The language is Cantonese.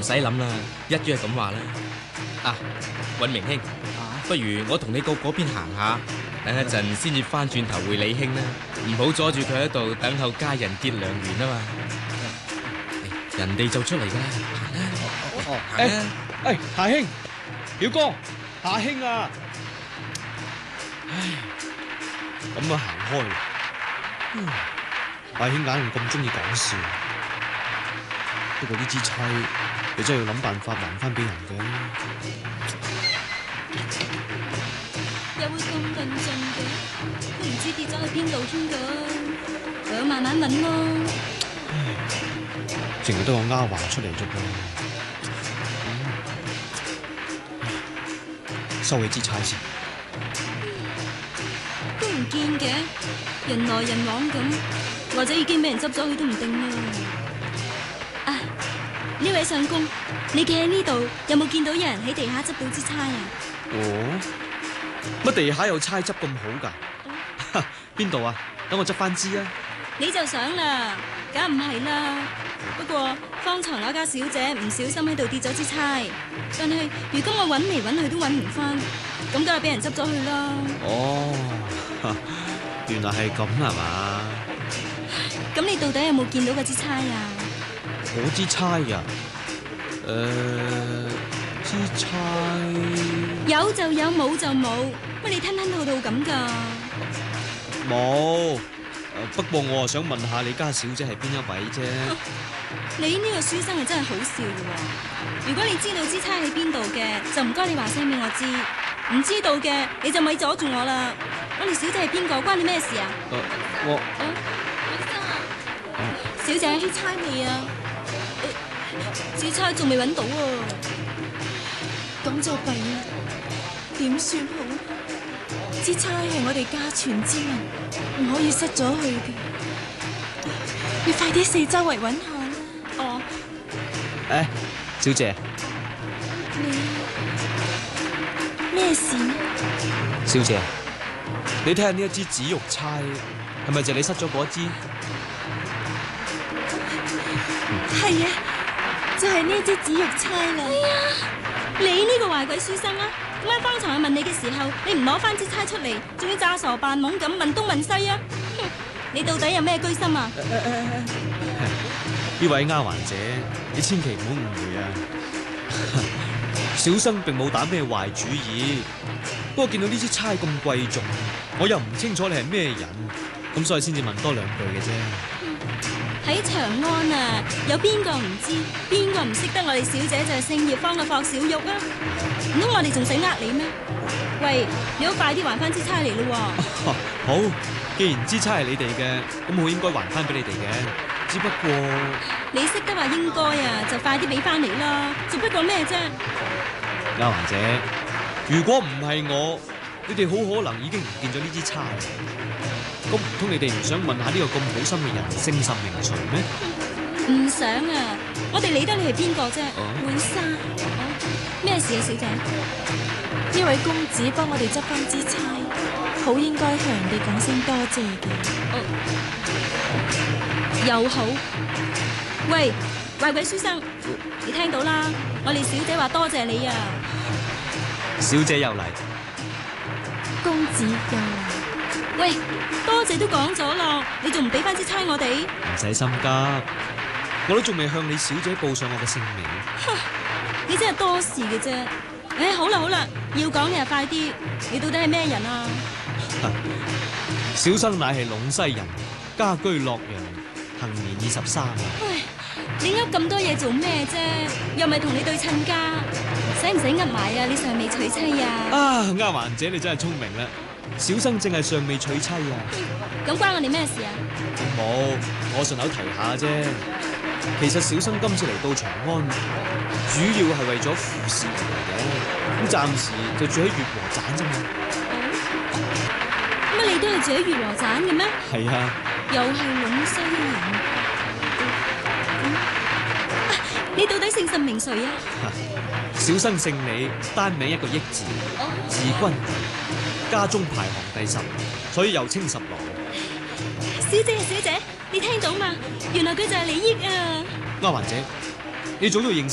使諗啦，一於係咁話啦。啊，尹明兄，不如我同你過嗰邊行下，等一陣先至翻轉頭會李兄啦，唔好阻住佢喺度等候家人結良緣啊嘛。人哋就出嚟㗎啦，行啦。 夏兄，表哥，夏兄啊！唉，咁啊行開啦。夏兄硬係咁中意講笑，不過呢支釵你真係要諗辦法還翻俾人嘅。 又會咁論盡嘅，都唔知跌咗去邊度添㗎，唯有慢慢揾咯。 淨係得個丫鬟出嚟啫噃。收起支釵先。 都唔見嘅，人來人往咁，或者已經俾人執咗去都唔定啦。啊，呢位相公，你企喺呢度，有冇見到有人喺地下執到支釵啊？ 哦，乜地下有釵執咁好㗎？邊度啊？等我執翻支啊！ 你就想啦，梗唔係啦。不過方才那家小姐唔小心喺度跌咗支釵，但係如今我揾嚟揾去都揾唔翻，咁梗係俾人執咗去啦。 哦，原來係咁係嘛？ 咁你到底有冇見到嗰支釵啊？ 我支釵啊？支釵有就有，冇就冇，乜你吞吞吐吐咁㗎？ 冇。不過我啊想問下你家小姐係邊一位啫？ 你呢個書生係真係好笑嘅喎！如果你知道支釵喺邊度嘅，就唔該你話聲俾我知；唔知道嘅，你就咪阻住我啦。我哋小姐係邊個？關你咩事啊？小姐，支釵未啊？支釵仲未揾到啊！ 咁就弊啦，點算好？支釵係我哋家傳之物，唔可以失咗去嘅。你快啲四周圍揾下啦。 哦。 小姐。 你咩事呢？ 小姐，你睇下呢一支紫玉釵，係咪就你失咗嗰支？ 係啊，就係呢支紫玉釵啦。 哎呀，你呢個壞鬼書生啊！點解方才我問你嘅時候，你唔攞翻支釵出嚟，仲要詐傻扮懵咁問東問西啊？哼！你到底有咩居心啊？ 呢位丫鬟姐，你千祈唔好誤會啊！小生並冇打咩壞主意，不過見到呢支釵咁貴重，我又唔清楚你係咩人，咁所以先至問多兩句嘅啫。 喺長安啊，有邊個唔知，邊個唔識得我哋小姐就係聖葉坊嘅霍小玉啊？唔通我哋仲使呃你咩？喂，你好快啲還翻支釵嚟咯！ 好，既然支釵係你哋嘅，咁我應該還翻俾你哋嘅。只不過你識得話應該啊，就快啲俾翻嚟啦。只不過咩啫？ 丫鬟姐，如果唔係我，你哋好可能已經唔見咗呢支釵。咁唔通你哋唔想問下呢個咁好心嘅人姓甚名誰咩？ 唔想啊！我哋理得你係邊個啫？ 會生咩事啊，小姐？ 呢位公子幫我哋執翻支釵，好應該向人哋講聲多謝嘅。 又好。喂，壞鬼書生，你聽到啦？我哋小姐話多謝你啊！ 小姐又嚟， 公子又嚟。 喂，多謝都講咗咯，你仲唔俾翻支釵我哋？ 唔使心急，我都仲未向你小姐報上我嘅姓名。 你真係多事嘅啫。唉，好啦好啦，要講嘅就快啲。你到底係咩人啊？ 小生乃係隴西人，家居洛陽，行年23啊。 唉，你噏咁多嘢做咩啫？又咪同你對親家，使唔使噏埋啊？你尚未娶妻啊？ 啊，丫鬟姐你真係聰明啦！小生正係尚未娶妻啊。 咁關我哋咩事啊？ 冇，我順口提下啫。其實小生今次嚟到長安，主要係為咗服侍人嘅，咁暫時就住喺月和棧啫嘛。 乜你都係住喺月和棧嘅咩？ 係啊。 又係隴西人。你到底姓甚名誰啊？ 小生姓李，單名一個益字，字君儀，家中排行第10，所以又稱十郎。 小姐啊，小姐，你聽到嘛？原來佢就係李益啊！ 丫鬟姐，你早都認識。